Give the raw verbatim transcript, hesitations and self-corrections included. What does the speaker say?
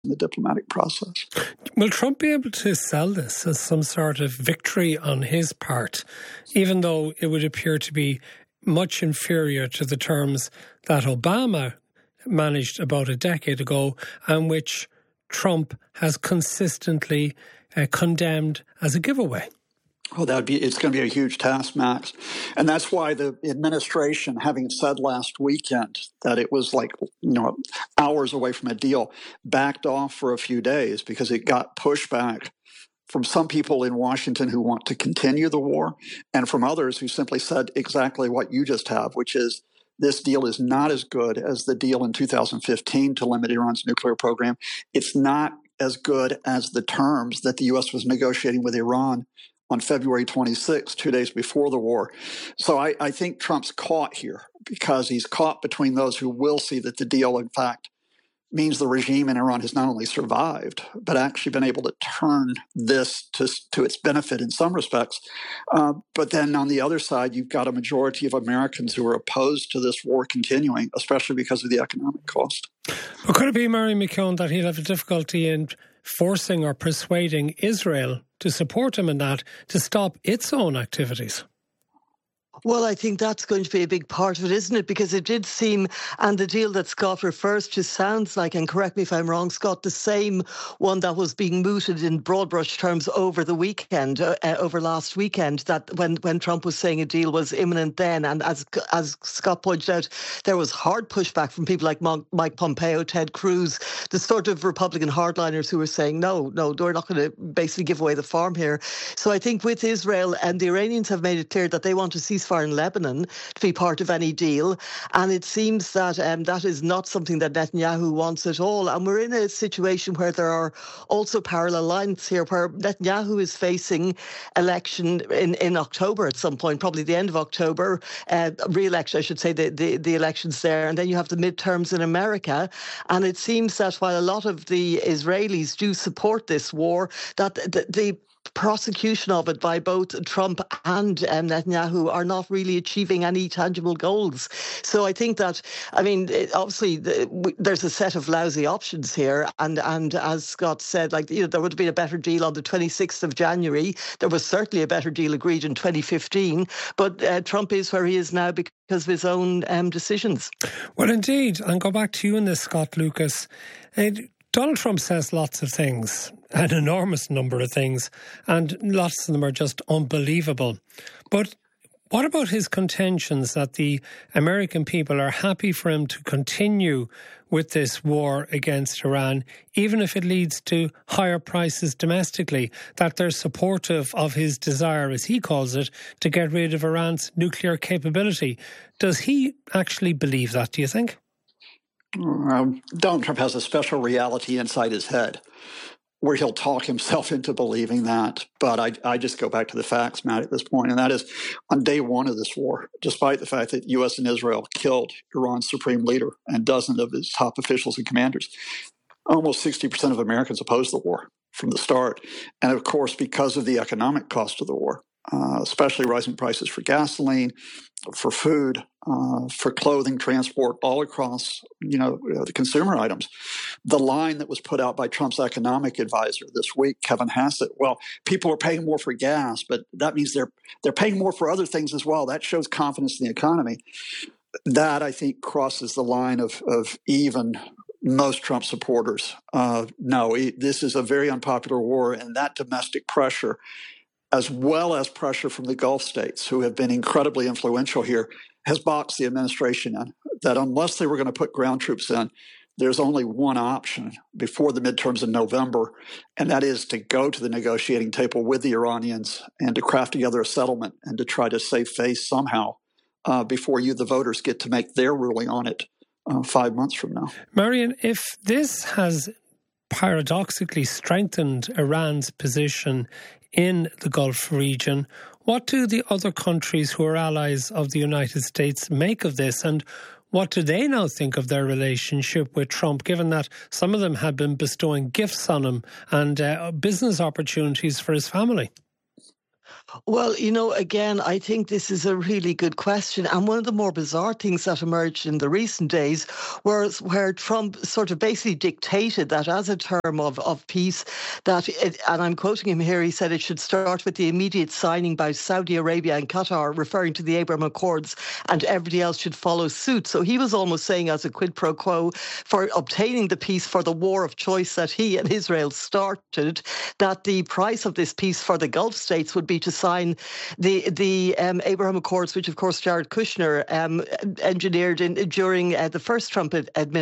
the diplomatic process. Will Trump be able to sell this as some sort of victory on his part, even though it would appear to be much inferior to the terms that Obama managed about a decade ago and which Trump has consistently uh, condemned as a giveaway? Oh, that would be, it's going to be a huge task, Max. And that's why the administration, having said last weekend that it was like, you know, hours away from a deal, backed off for a few days because it got pushback from some people in Washington who want to continue the war and from others who simply said exactly what you just have, which is this deal is not as good as the deal in two thousand fifteen to limit Iran's nuclear program. It's not as good as the terms that the U S was negotiating with Iran on February twenty-sixth, two days before the war. So I, I think Trump's caught here because he's caught between those who will see that the deal, in fact, means the regime in Iran has not only survived, but actually been able to turn this to, to its benefit in some respects. Uh, but then on the other side, you've got a majority of Americans who are opposed to this war continuing, especially because of the economic cost. But could it be, Mary McKeown, that he'll have a difficulty in forcing or persuading Israel to support him in that, to stop its own activities? Well, I think that's going to be a big part of it, isn't it? Because it did seem, and the deal that Scott refers to sounds like, and correct me if I'm wrong, Scott, the same one that was being mooted in broad brush terms over the weekend, uh, over last weekend, that when, when Trump was saying a deal was imminent then. And as as Scott pointed out, there was hard pushback from people like Mike Pompeo, Ted Cruz, the sort of Republican hardliners who were saying, no, no, we're not going to basically give away the farm here. So I think with Israel, and the Iranians have made it clear that they want to cease in Lebanon to be part of any deal. And it seems that um, that is not something that Netanyahu wants at all. And we're in a situation where there are also parallel lines here, where Netanyahu is facing election in, in October at some point, probably the end of October, uh, re-election, I should say, the, the, the elections there. And then you have the midterms in America. And it seems that while a lot of the Israelis do support this war, that the, the prosecution of it by both Trump and um, Netanyahu are not really achieving any tangible goals. So I think that, I mean, obviously the, w- there's a set of lousy options here. And, and as Scott said, like, you know, there would have been a better deal on the twenty-sixth of January. There was certainly a better deal agreed in twenty fifteen. But uh, Trump is where he is now because of his own um, decisions. Well, indeed. And go back to you in this, Scott Lucas. It, Donald Trump says lots of things, an enormous number of things, and lots of them are just unbelievable. But what about his contentions that the American people are happy for him to continue with this war against Iran, even if it leads to higher prices domestically, that they're supportive of his desire, as he calls it, to get rid of Iran's nuclear capability? Does he actually believe that, do you think? Um, Donald Trump has a special reality inside his head where he'll talk himself into believing that. But I, I just go back to the facts, Matt, at this point, and that is on day one of this war, despite the fact that U S and Israel killed Iran's supreme leader and dozens of his top officials and commanders, almost sixty percent of Americans opposed the war from the start. And of course, because of the economic cost of the war, uh, especially rising prices for gasoline, for food, uh, for clothing, transport, all across, you know, the consumer items. The line that was put out by Trump's economic advisor this week, Kevin Hassett, well, people are paying more for gas, but that means they're they're paying more for other things as well. That shows confidence in the economy. That, I think, crosses the line of, of even most Trump supporters. Uh, no, this is a very unpopular war, and that domestic pressure, as well as pressure from the Gulf states, who have been incredibly influential here, has boxed the administration in, that unless they were going to put ground troops in, there's only one option before the midterms in November, and that is to go to the negotiating table with the Iranians and to craft together a settlement and to try to save face somehow uh, before you, the voters, get to make their ruling on it uh, five months from now. Marion, if this has paradoxically strengthened Iran's position in the Gulf region, what do the other countries who are allies of the United States make of this, and what do they now think of their relationship with Trump, given that some of them have been bestowing gifts on him and uh, business opportunities for his family? Well, you know, again, I think this is a really good question. And one of the more bizarre things that emerged in the recent days was where Trump sort of basically dictated that as a term of, of peace, that, it, and I'm quoting him here, he said it should start with the immediate signing by Saudi Arabia and Qatar, referring to the Abraham Accords, and everybody else should follow suit. So he was almost saying, as a quid pro quo for obtaining the peace for the war of choice that he and Israel started, that the price of this peace for the Gulf states would be to sign the the um, Abraham Accords, which of course Jared Kushner um, engineered in, during uh, the first Trump administration.